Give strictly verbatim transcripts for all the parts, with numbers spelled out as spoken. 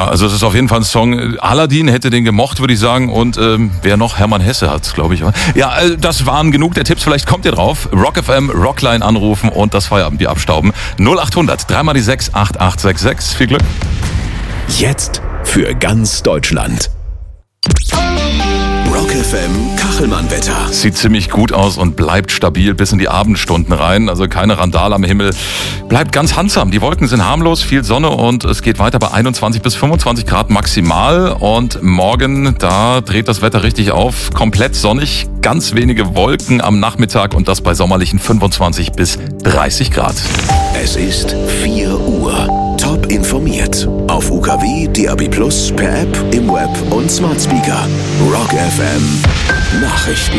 Ja, also es ist auf jeden Fall ein Song. Aladdin hätte den gemocht, würde ich sagen. Und ähm, wer noch? Hermann Hesse hat's, glaube ich. Ja, äh, das waren genug der Tipps. Vielleicht kommt ihr drauf. Rock F M, Rockline anrufen und das Feierabendbier abstauben. null acht hundert, dreimal die sechs, acht acht sechs sechs. Viel Glück. Jetzt für ganz Deutschland. Rock F M Kachelmann-Wetter. Sieht ziemlich gut aus und bleibt stabil bis in die Abendstunden rein. Also keine Randale am Himmel. Bleibt ganz handsam. Die Wolken sind harmlos, viel Sonne und es geht weiter bei einundzwanzig bis fünfundzwanzig Grad maximal. Und morgen, da dreht das Wetter richtig auf. Komplett sonnig, ganz wenige Wolken am Nachmittag und das bei sommerlichen fünfundzwanzig bis dreißig Grad. Es ist vier Uhr. Top informiert. Auf U K W, D A B plus, per App, im Web und Smart Speaker. Rock F M Nachrichten.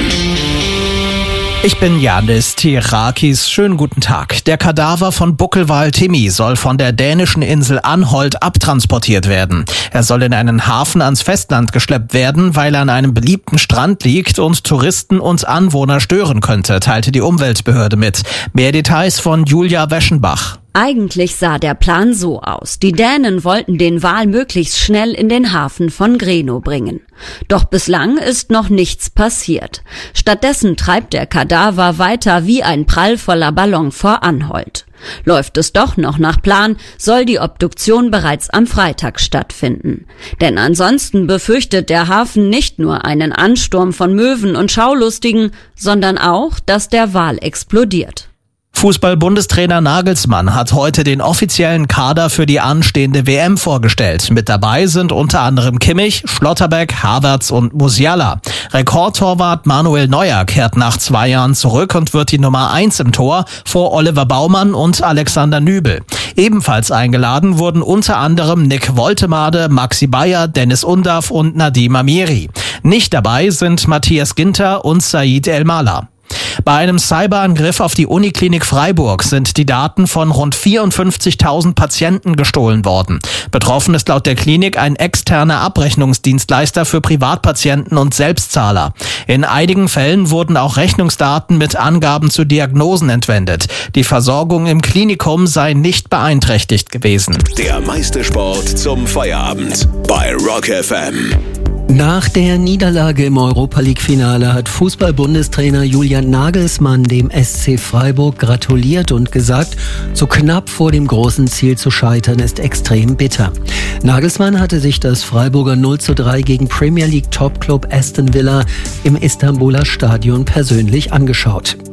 Ich bin Janis Tirakis. Schönen guten Tag. Der Kadaver von Buckelwal Timmy soll von der dänischen Insel Anholt abtransportiert werden. Er soll in einen Hafen ans Festland geschleppt werden, weil er an einem beliebten Strand liegt und Touristen und Anwohner stören könnte, teilte die Umweltbehörde mit. Mehr Details von Julia Weschenbach. Eigentlich sah der Plan so aus. Die Dänen wollten den Wal möglichst schnell in den Hafen von Grenå bringen. Doch bislang ist noch nichts passiert. Stattdessen treibt der Kadaver weiter wie ein prallvoller Ballon vor Anholt. Läuft es doch noch nach Plan, soll die Obduktion bereits am Freitag stattfinden. Denn ansonsten befürchtet der Hafen nicht nur einen Ansturm von Möwen und Schaulustigen, sondern auch, dass der Wal explodiert. Fußball-Bundestrainer Nagelsmann hat heute den offiziellen Kader für die anstehende W M vorgestellt. Mit dabei sind unter anderem Kimmich, Schlotterbeck, Havertz und Musiala. Rekordtorwart Manuel Neuer kehrt nach zwei Jahren zurück und wird die Nummer eins im Tor vor Oliver Baumann und Alexander Nübel. Ebenfalls eingeladen wurden unter anderem Nick Woltemade, Maxi Bayer, Dennis Undav und Nadim Amiri. Nicht dabei sind Matthias Ginter und Said El-Mala. Bei einem Cyberangriff auf die Uniklinik Freiburg sind die Daten von rund vierundfünfzigtausend Patienten gestohlen worden. Betroffen ist laut der Klinik ein externer Abrechnungsdienstleister für Privatpatienten und Selbstzahler. In einigen Fällen wurden auch Rechnungsdaten mit Angaben zu Diagnosen entwendet. Die Versorgung im Klinikum sei nicht beeinträchtigt gewesen. Der meiste Sport zum Feierabend bei Rock F M. Nach der Niederlage im Europa-League-Finale hat Fußball-Bundestrainer Julian Nagelsmann dem S C Freiburg gratuliert und gesagt, so knapp vor dem großen Ziel zu scheitern ist extrem bitter. Nagelsmann hatte sich das Freiburger null zu drei gegen Premier League-Topclub Aston Villa im Istanbuler Stadion persönlich angeschaut.